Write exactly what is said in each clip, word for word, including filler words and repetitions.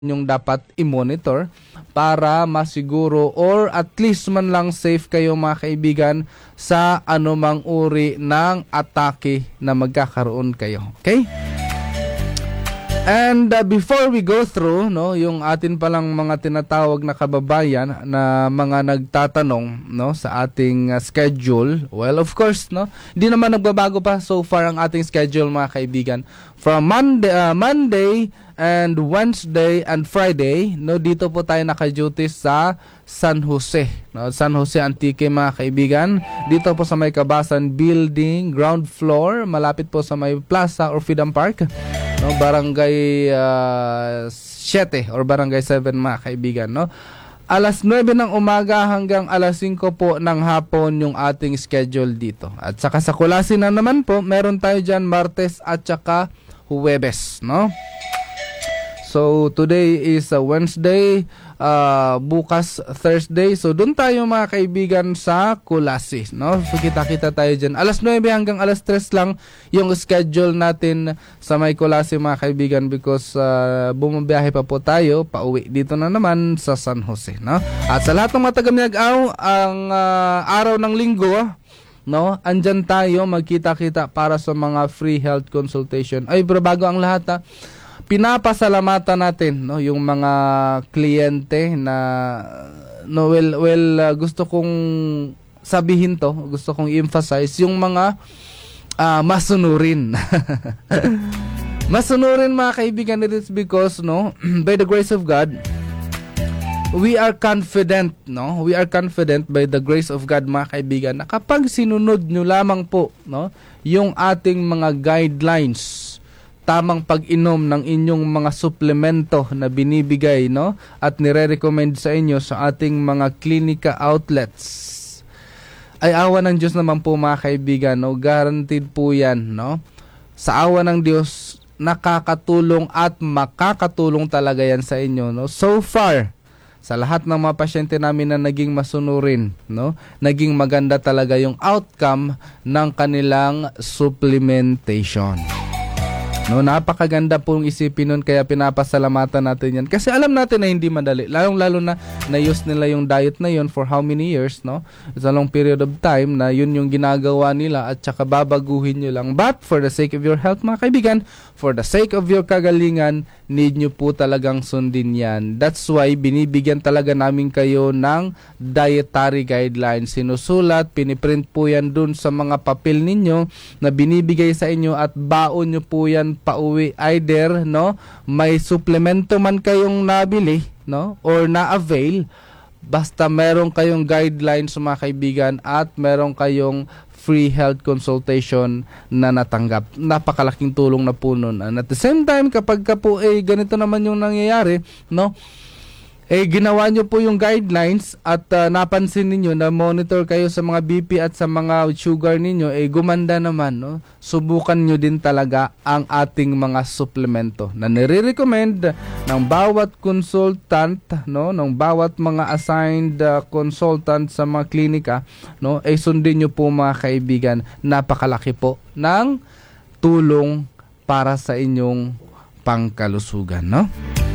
yung dapat i-monitor para masiguro or at least man lang safe kayo mga kaibigan sa anumang uri ng atake na magkakaroon kayo. Okay? And uh, before we go through no yung atin palang mga tinatawag na kababayan na mga nagtatanong no sa ating uh, schedule, well of course no hindi naman nagbabago pa so far ang ating schedule mga kaibigan from Monday uh, Monday and Wednesday and Friday no dito po tayo naka-duty sa San Jose no San Jose Antique mga kaibigan, dito po sa may Kabasan Building ground floor malapit po sa may Plaza or Freedom Park no barangay uh, seven or barangay seven mga kaibigan no alas nuwebe ng umaga hanggang alas singko po ng hapon yung ating schedule dito. At saka sa Kulasin na naman po meron tayo dyan Martes at saka Huwebes no. So today is a Wednesday, uh, bukas Thursday. So doon tayo mga kaibigan sa Kulasi, no? So kita-kita tayo diyan. alas nuwebe hanggang alas tres lang yung schedule natin sa may Kulasi mga kaibigan because uh, bumabiyahe pa po tayo pauwi dito na naman sa San Jose, no? At sa lahat ng mga taga-Miag-Aw, ang uh, araw ng Linggo, no? Andyan tayo magkita-kita para sa mga free health consultation. Ay, pero bago ang lahat ha, pinapasalamatan natin no yung mga kliyente na no well well uh, gusto kong sabihin to, gusto kong i-emphasize yung mga uh, masunurin. Masunurin mga kaibigan, it is because no by the grace of God we are confident no we are confident by the grace of God mga kaibigan na kapag sinunod nyo lamang po no yung ating mga guidelines, tamang pag-inom ng inyong mga suplemento na binibigay no at nire-recommend sa inyo sa ating mga klinika outlets, ay awa ng Diyos naman po mga kaibigan no guaranteed po yan no sa awa ng Diyos nakakatulong at makakatulong talaga yan sa inyo no. So far sa lahat ng mga pasyente namin na naging masunurin no naging maganda talaga yung outcome ng kanilang supplementation. No, napakaganda pong isipin nun kaya pinapasalamatan natin yan. Kasi alam natin na hindi madali. Lalong-lalo na na-use nila yung diet na yun for how many years, no? It's a long period of time na yun yung ginagawa nila at saka babaguhin nyo lang. But for the sake of your health, mga kaibigan, for the sake of your kagalingan, need nyo po talagang sundin yan. That's why binibigyan talaga namin kayo ng dietary guidelines. Sinusulat, piniprint po yan dun sa mga papel ninyo na binibigay sa inyo at baon nyo po yan pauwi, either no may suplemento man kayong nabili no or na-avail, basta meron kayong guidelines mga kaibigan at meron kayong free health consultation na natanggap. Napakalaking tulong na po nun. And at the same time, kapag ka po eh ganito naman yung nangyayari no eh ginawa nyo po yung guidelines at uh, napansin niyo na monitor kayo sa mga B P at sa mga sugar ninyo, eh gumanda naman no. Subukan nyo din talaga ang ating mga suplemento na nire-recommend ng bawat consultant no, ng bawat mga assigned uh, consultant sa mga klinika no, eh sundin nyo po mga kaibigan. Napakalaki po ng tulong para sa inyong pangkalusugan no.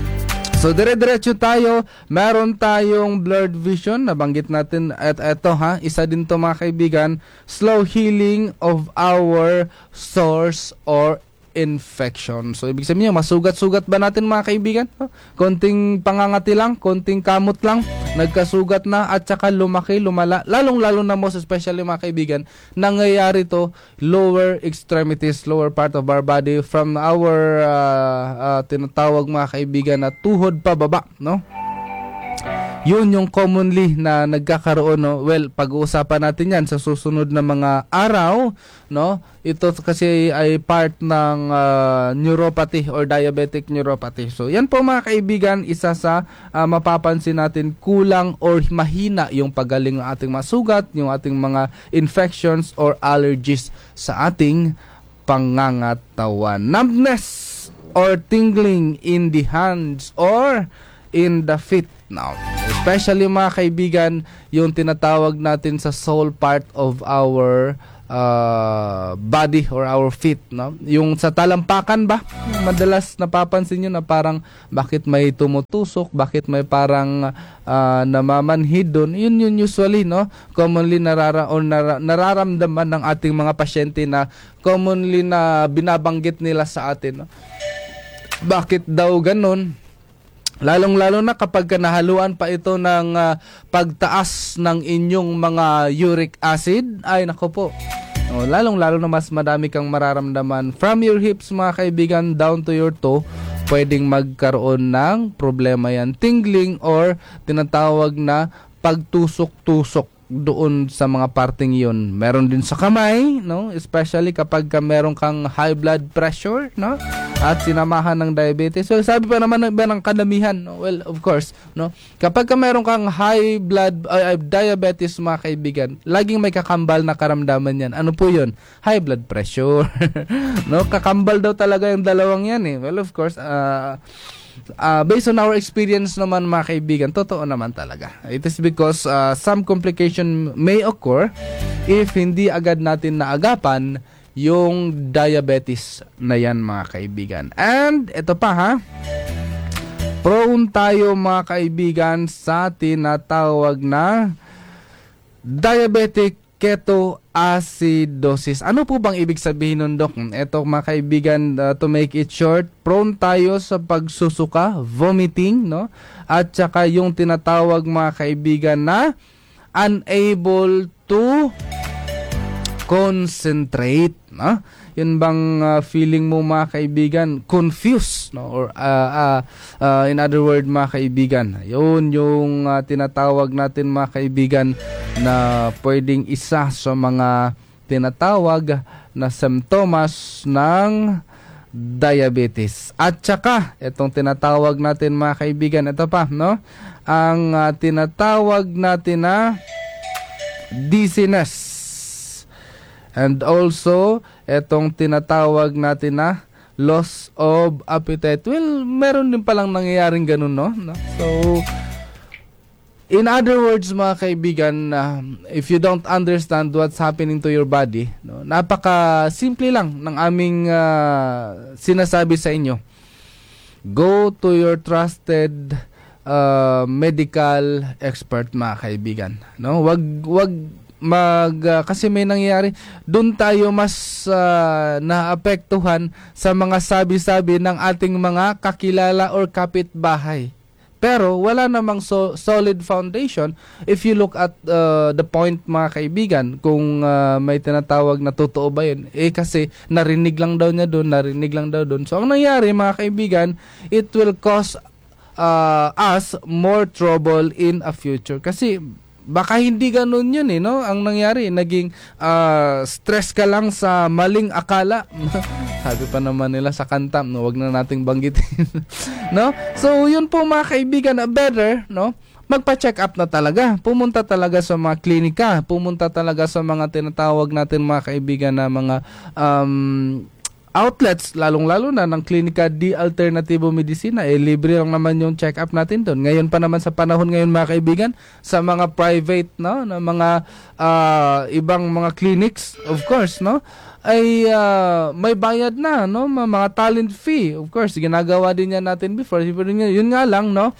So dire-diretso tayo, meron tayong blurred vision, nabanggit natin at eto ha, isa din to mga kaibigan, slow healing of our sores or infection. So ibig sabihin, masugat-sugat ba natin mga kaibigan? Konting pangangati lang, konting kamot lang, nagkasugat na at saka lumaki, lumala. Lalong-lalo na most especially mga kaibigan, nangyayari to lower extremities, lower part of our body from our uh, uh, tinatawag mga kaibigan na tuhod pa baba, no? Yun yung commonly na nagkakaroon no. Well, pag-uusapan natin yan sa susunod na mga araw no. Ito kasi ay part ng uh, neuropathy or diabetic neuropathy. So yan po mga kaibigan, isa sa uh, mapapansin natin kulang or mahina yung paggaling ng ating mga sugat, yung ating mga infections or allergies sa ating pangangatawan. Numbness or tingling in the hands or in the feet now. Especially mga kaibigan, yung tinatawag natin sa sole part of our uh, body or our feet, no? Yung sa talampakan ba, madalas napapansin nyo na parang bakit may tumutusok, bakit may parang uh, namamanhid doon. Yun yun usually, no? Commonly narara or nara, nararamdaman ng ating mga pasyente na commonly na binabanggit nila sa atin, no? Bakit daw ganun? Lalong-lalo na kapag nahaluan pa ito ng uh, pagtaas ng inyong mga uric acid, ay nako po. Oh, lalong-lalo na mas madami kang mararamdaman from your hips, mga kaibigan, down to your toe. Pwedeng magkaroon ng problema yan. Tingling or tinatawag na pagtusok-tusok doon sa mga parting yun. Meron din sa kamay, no? Especially kapag ka meron kang high blood pressure, no? At sinamahan ng diabetes. So sabi pa naman ng, ng kadamihan, no? Well, of course, no? Kapag ka meron kang high blood uh, diabetes, mga kaibigan, laging may kakambal na karamdaman yan. Ano po yun? High blood pressure. No? Kakambal daw talaga yung dalawang yan eh. Well, of course, uh, Uh, based on our experience naman, mga kaibigan, totoo naman talaga. It is because uh, some complication may occur if hindi agad natin naagapan yung diabetes na yan, mga kaibigan. And ito pa ha, prone tayo, mga kaibigan, sa tinatawag na diabetic ketoacidosis. Ano po bang ibig sabihin nun, Dok? Ito, mga kaibigan, uh, to make it short, prone tayo sa pagsusuka, vomiting, no? At saka yung tinatawag, mga kaibigan, na unable to concentrate, no? Yun bang uh, feeling mo, mga kaibigan, confused, no? Or uh, uh, uh, in other word, mga kaibigan, yun yung uh, tinatawag natin, mga kaibigan, na pwedeng isa sa mga tinatawag na symptoms ng diabetes. At saka, itong tinatawag natin, mga kaibigan, ito pa, no? Ang uh, tinatawag natin na dizziness. And also, etong tinatawag natin na loss of appetite. Well, meron din palang nangyayaring ganun, no? So, in other words, mga kaibigan, uh, if you don't understand what's happening to your body, no, napaka-simple lang ng aming uh, sinasabi sa inyo. Go to your trusted uh, medical expert, mga kaibigan. No? Wag, wag mag uh, kasi may nangyayari doon tayo mas uh, naapektuhan sa mga sabi-sabi ng ating mga kakilala or kapitbahay, pero wala namang so, solid foundation if you look at uh, the point, mga kaibigan, kung uh, may tinatawag na totoo ba yun, eh kasi narinig lang daw niya doon, narinig lang daw doon. So ang nangyari, mga kaibigan, it will cause uh, us more trouble in a future, kasi baka hindi ganun yun eh, no? Ang nangyari, naging uh, stress ka lang sa maling akala. Sabi pa naman nila sa kanta, no, wag na nating banggitin. No? So, yun po, mga kaibigan, better, no? Magpa-check up na talaga. Pumunta talaga sa mga klinika. Pumunta talaga sa mga tinatawag natin, mga kaibigan, na mga um, outlets, lalong-lalo na ng Klinika di Alternativo Medicina, eh libre lang naman yung check-up natin doon. Ngayon pa naman sa panahon ngayon, mga kaibigan, sa mga private, no, na mga uh, ibang mga clinics, of course, no, ay uh, may bayad na, no, mga talent fee. Of course, ginagawa din yan natin before. Yun nga lang, no,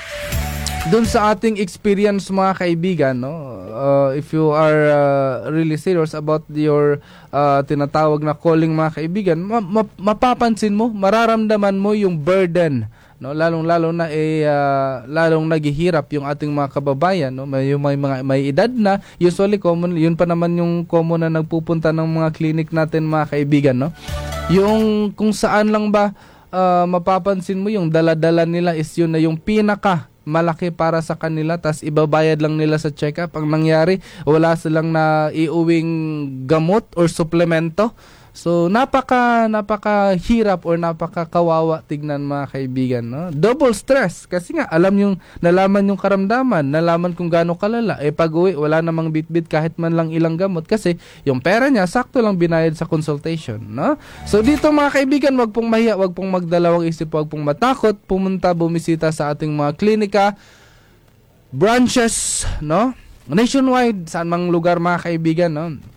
doon sa ating experience, mga kaibigan, no, uh, if you are uh, really serious about your uh, tinatawag na calling, mga kaibigan, ma- ma- mapapansin mo, mararamdaman mo yung burden, no, lalong-lalo na eh uh, lalong naghihirap yung ating mga kababayan, no, may yung may mga may edad na, usually common, yun pa naman yung common na nagpupunta ng mga clinic natin, mga kaibigan, no. Yung kung saan lang ba uh, mapapansin mo yung dala-dala nila is yun na yung pinaka malaki para sa kanila, tas ibabayad lang nila sa check-up. Ang nangyari, wala silang na iuwing gamot or suplemento. So, napaka, napaka hirap or napaka kawawa tignan, mga kaibigan, no? Double stress. Kasi nga, alam yung, nalaman yung karamdaman, nalaman kung gaano kalala. Eh, pag uwi, wala namang bit-bit kahit man lang ilang gamot. Kasi, yung pera niya, sakto lang binayad sa consultation, no? So, dito, mga kaibigan, wag pong mahiya, wag pong magdalawang isip, wag pong matakot. Pumunta, bumisita sa ating mga klinika, branches, no? Nationwide, saan mang lugar, mga kaibigan, no?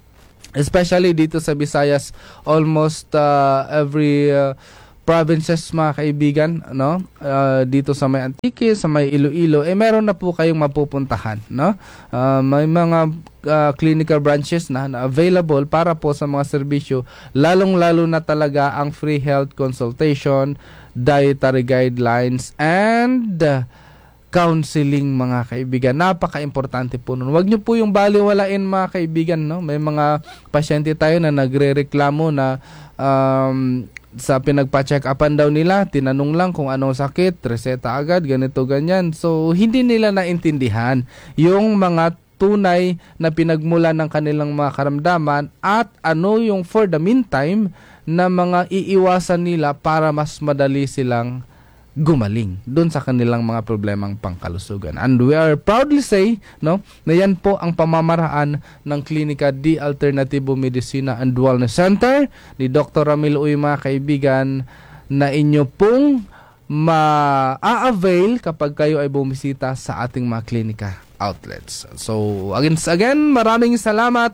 especially dito sa Visayas, almost uh, every uh, provinces mga kaibigan, no? Uh, dito sa may Antique, sa may Iloilo, eh meron na po kayong mapupuntahan, no? Uh, may mga uh, clinical branches na, na available para po sa mga serbisyo, lalong-lalo na talaga ang free health consultation, dietary guidelines, and uh, counseling mga kaibigan. Napaka-importante po nun. Huwag niyo po yung baliwalain mga kaibigan, no? May mga pasyente tayo na nagrereklamo na um, sa pinagpa-check upan daw nila, tinanong lang kung anong sakit, reseta agad, ganito, ganyan. So, hindi nila naintindihan yung mga tunay na pinagmulan ng kanilang mga karamdaman at ano yung for the meantime na mga iiwasan nila para mas madali silang gumaling doon sa kanilang mga problemang pangkalusugan. And we are proudly say, no, na yan po ang pamamaraan ng Klinika D Alternatibo Medicina and Wellness Center ni Doctor Ramil Uy mga kaibigan, na inyo pong ma-avail kapag kayo ay bumisita sa ating mga klinika outlets. So again, again maraming salamat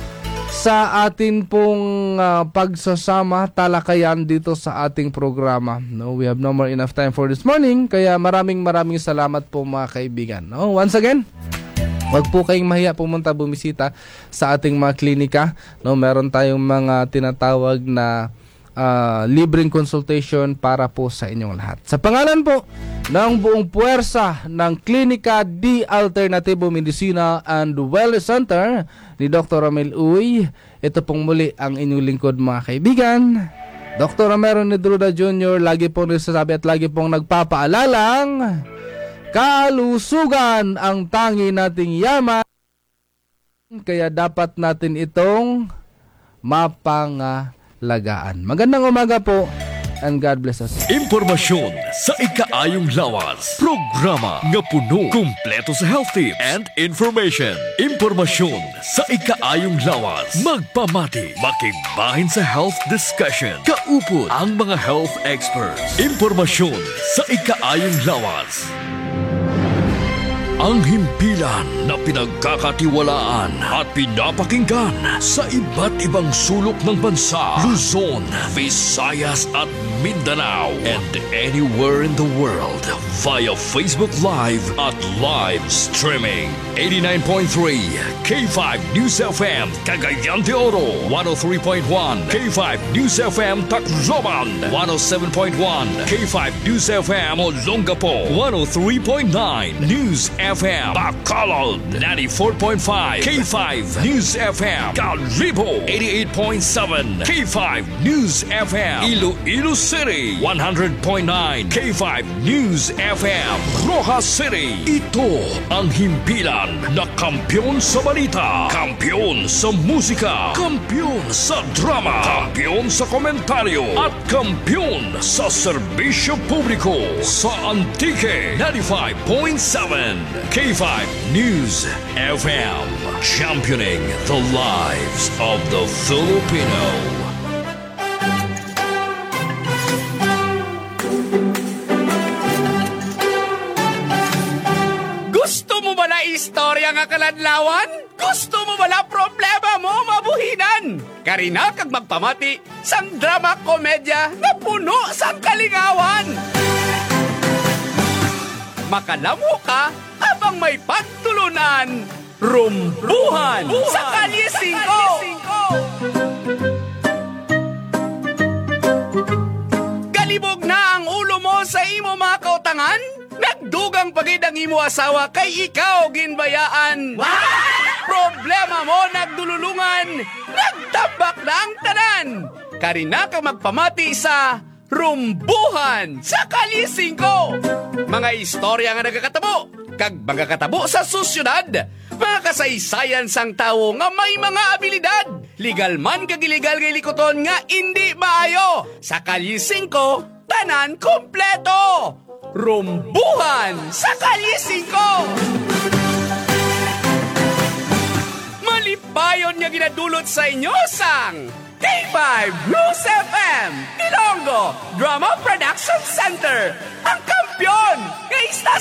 sa atin pong uh, pagsasama, talakayan dito sa ating programa. No, we have no more enough time for this morning, kaya maraming maraming salamat po mga kaibigan. No, once again, wag po kayong mahiya pumunta bumisita sa ating mga klinika. No, meron tayong mga tinatawag na uh, libreng consultation para po sa inyong lahat. Sa pangalan po ng buong puwersa ng Klinika D Alternatibo Medicina and Wellness Center ni Doctor Ramil Uy, ito pong muli ang inyong lingkod mga kaibigan, Doctor Romero Nedruda Junior Lagi pong nagsasabi at lagi pong nagpapaalalang, kalusugan ang tangi nating yaman, kaya dapat natin itong mapangalagaan. Magandang umaga po, and God bless us. Impormasyon sa ikaayong lawas. Programa nga puno, kumpleto sa health tips and information. Impormasyon sa ikaayong lawas. Magpamati, makigbahin sa health discussion. Kaupod ang mga health experts. Impormasyon sa ikaayong lawas. Ang himpilan na pinagkakatiwalaan at pinapakinggan sa iba't ibang sulok ng bansa, Luzon, Visayas at Mindanao, and anywhere in the world via Facebook Live at live streaming. eighty-nine point three K five News F M Cagayan de Oro, one oh three point one K five News F M Tacloban, one oh seven point one K five News F M Olongapo, one oh three point nine News F M Bacolod, ninety-four point five K five News F M Calibo, eighty-eight point seven K five News F M Iloilo City, one hundred point nine K five News F M Rojas City. Ito ang himpilan na kampiyon sa balita, kampiyon sa musika, kampiyon sa drama, kampiyon sa komentaryo, at kampiyon sa serbisyo publiko sa Antique, ninety-five point seven K five News F M, championing the lives of the Filipino. Gusto mo ba na istorya nga kaladlawan? Gusto mo ba na problema mo mabuhinan? Karina kag magpamati sang drama komedya na puno sang kalingawan. Makalamo ka habang may pagtulunan. Rumbuhan sa Kalye singko. Galibog na ang ulo mo sa imo mga kautangan? Nagdugang pagid ang imo asawa kay ikaw ginbayaan. Problema mo nagdululungan, nagtabak na ang tanan. Karina ka magpamati sa Rumbuhan sa Kalye singko. Mga istorya nga nagakatabo, kag mga katabo sa susyudad, mga kasaysayan sang tawo nga may mga abilidad. Legal man kag illegal kay likoton nga hindi maayo. Sa Kalye singko, tanan kompleto. Rumbuhan sa Kalye singko. Malipayon nga ginadulot sa inyo sang K five News F M Ilonggo Drama Production Center, ang kampyon ng istasyon.